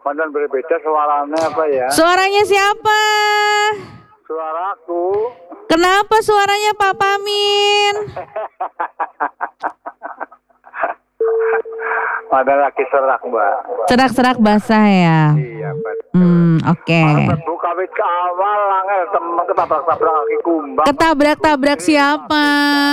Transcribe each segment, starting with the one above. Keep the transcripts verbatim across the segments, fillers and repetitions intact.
Mantan berbeda suaranya apa ya? Suaranya siapa? Suaraku. Kenapa suaranya Pak Pamin? Ada lagi serak mbak. Serak-serak basah ya? Iya betul. Hmm, oke. Okay. Buka wit ke awal, langgar temen ketabrak-tabrak kaki kumbang. Ketabrak-tabrak siapa?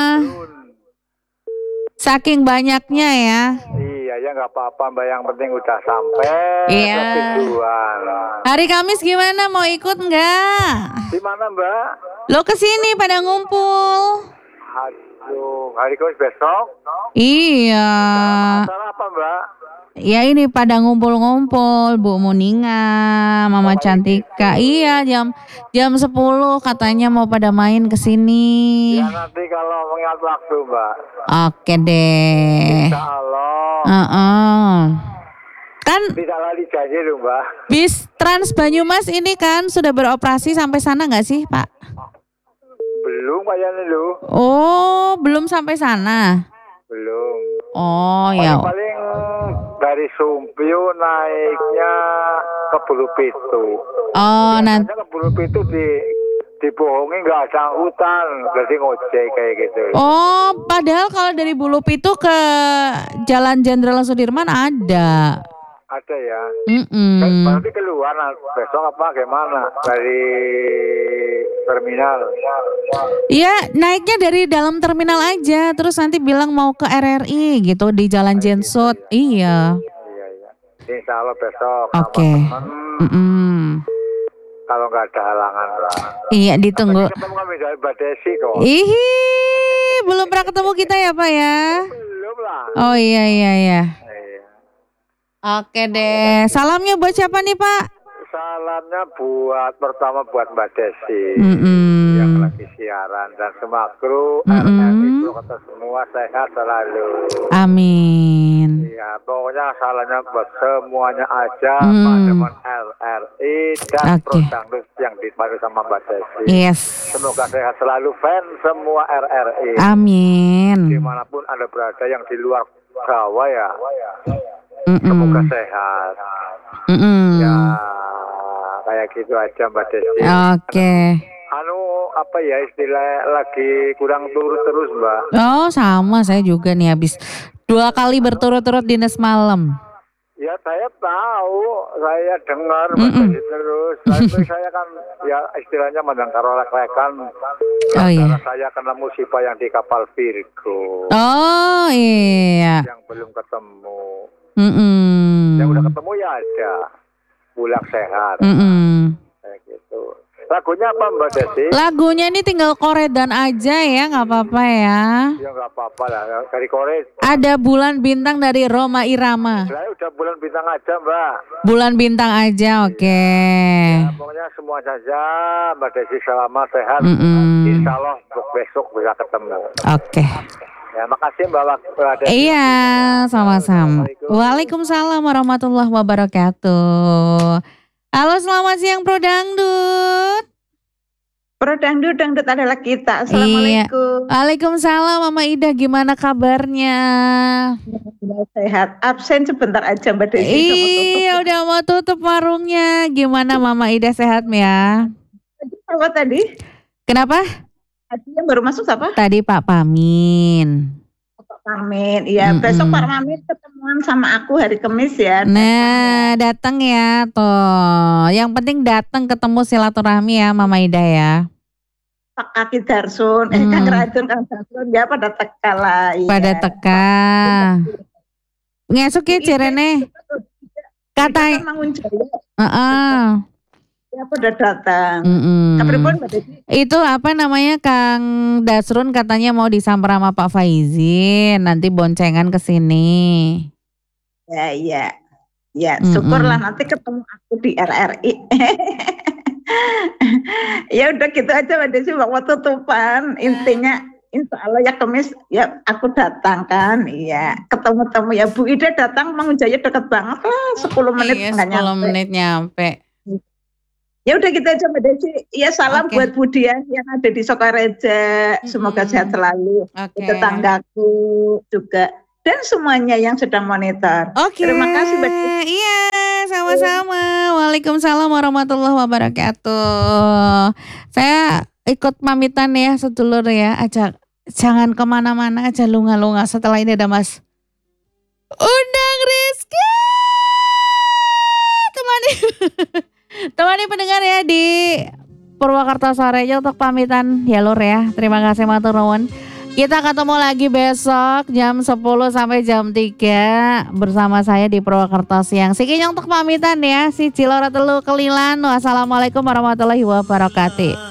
Saking banyaknya ya? Iya ya nggak apa-apa mbak, yang penting udah sampai. Iya. Tujuan. Hari Kamis gimana? Mau ikut nggak? Di mana mbak? Lo kesini pada ngumpul. Aduh, hari Kamis besok? Iya. Acara apa mbak? Ya ini pada ngumpul-ngumpul, Bu Muninga, Mama Cantika. Iya, jam jam sepuluh katanya mau pada main ke sini. Ya nanti kalau mengingat waktu, Mbak. Oke deh. Insya Allah. Uh-uh. Kan tidak lali janji loh, Mbak. Bis Trans Banyumas ini kan sudah beroperasi sampai sana nggak sih, Pak? Belum kayaknya lu. Oh, belum sampai sana. Belum. Oh ya. Paling dari Sumpio naiknya ke Bulu Pitu. Oh, nanti ke Bulu Pitu di dibohongi nggak ada hutan, jadi ngojek kayak gitu. Oh, padahal kalau dari Bulu Pitu ke Jalan Jenderal Sudirman ada. Ada ya. Mm-mm. Berarti keluar besok apa gimana dari terminal? Iya, naiknya dari dalam terminal aja, terus nanti bilang mau ke R R I gitu di Jalan Jensut. Iya. Iya iya. Insya Allah besok. Oke. Okay. Kalau nggak ada halangan lah. Iya, ditunggu. Ketemu kami dari Mbak Desi kok. Ihi, belum pernah ketemu kita ya Pak ya? Belum lah. Oh iya iya iya. Oke deh, salamnya buat siapa nih Pak? Salamnya buat pertama buat Mbak Desi Mm-mm. yang lagi siaran dan semua kru R R I kata semua sehat selalu. Amin. Ya pokoknya salamnya buat semuanya aja, mm. teman R R I dan okay. Prodangdut yang dipandu sama Mbak Desi. Yes. Semoga sehat selalu fans semua R R I. Amin. Dimanapun Anda berada yang di luar Jawa ya. Mm-mm. Semoga sehat. Mm-mm. Ya kayak gitu aja Mbak Desi. Oke. Okay. Anu apa ya istilah lagi kurang turut terus Mbak. Oh sama saya juga nih habis dua kali berturut-turut dinas malam. Ya saya tahu, saya dengar Mbak Desi terus. Tapi saya kan ya istilahnya mendengar oleh-olekan. Oh iya. Saya kena musibah yang di kapal Virgo. Oh iya. Yang belum ketemu. Mm-mm. Yang udah ketemu ya ada. Pulang sehat. Mm-mm. Kayak gitu. Lagunya apa Mbak Desi? Lagunya ini tinggal koredan aja ya, nggak apa-apa ya. Ya nggak apa-apa lah, dari Korea. Ada Bulan Bintang dari Rhoma Irama. Saya udah Bulan Bintang aja Mbak. Bulan Bintang aja, oke. Okay. Ya, pokoknya semua saja Mbak Desi selamat sehat. Mm-mm. Insya Allah besok bisa ketemu. Oke. Okay. Ya makasih Mbak Desi. Iya, sama-sama. Waalaikumsalam warahmatullahi wabarakatuh. Halo, selamat siang Pro Dangdut. Pro Dangdut, Dangdut adalah kita. Assalamualaikum. Iya. Waalaikumsalam Mama Ida, gimana kabarnya? Sehat. Absen sebentar aja Mbak Desi. Iya, udah mau tutup warungnya. Gimana Mama Ida sehat ya? Apa tadi? Kenapa? Tadi yang baru masuk siapa? Tadi Pak Pamin. Pamin, iya mm-mm. Besok Pak Pamin ketemuan sama aku hari Kamis ya. Nah, datang ya toh. Yang penting datang ketemu silaturahmi ya Mama Ida ya. Pak Aki Darsun, eh hmm. Kang Racun, Kang Darsun, ya pada teka lah. Pada iya. teka. Ngesuk ya Cirene. Kata. Heeh. Ya pada datang. Mm-mm. Itu apa namanya Kang Dasrun katanya mau disamper sama Pak Faizin, nanti boncengan ke sini. Ya iya. Ya, syukurlah nanti ketemu aku di R R I. Ya udah gitu aja Mbak Desi, bawa tutupan. Intinya insya Allah ya Kamis ya aku datang kan. Iya, ketemu-temu ya Bu Ida datang, Mang Jaya deket banget lah, sepuluh menit iya, enggak nyampe. sepuluh menit nyampe. Ya udah kita aja Mbak Desi. Ya salam okay. buat Budian yang ada di Sokareja. Mm-hmm. Semoga sehat selalu. Okay. Tetanggaku juga dan semuanya yang sedang monitor. Okay. Terima kasih Mbak Desi. Iya, sama sama-sama. Waalaikumsalam warahmatullahi wabarakatuh. Saya ikut pamitan ya sedulur ya. Ajak jangan kemana-mana aja lunga-lunga. Setelah ini ada Mas Undang Rizky. Temani temani pendengar ya di Purwakarta sorenya untuk pamitan ya lur ya. Terima kasih matur nuwun. Kita ketemu lagi besok jam sepuluh sampai jam tiga bersama saya di Purwakarta Siang. Sikinya untuk pamitan ya. Si Cilora Telu Kelilan. Wassalamualaikum warahmatullahi wabarakatuh.